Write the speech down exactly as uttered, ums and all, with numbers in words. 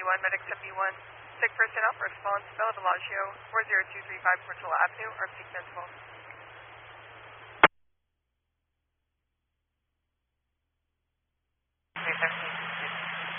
ninety-one, medic seventy-one. Sick personnel, response, Bella Bellagio, four zero two three five Portola Avenue, or Peak Dental.